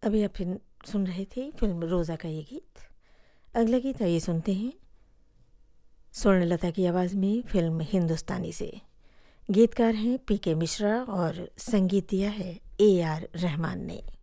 अभी आप सुन रहे थे फिल्म रोज़ा का ये गीत। अगला गीत आइए सुनते हैं स्वर्णलता की आवाज़ में फिल्म हिंदुस्तानी से। गीतकार हैं पीके मिश्रा और संगीत दिया है AR रहमान ने।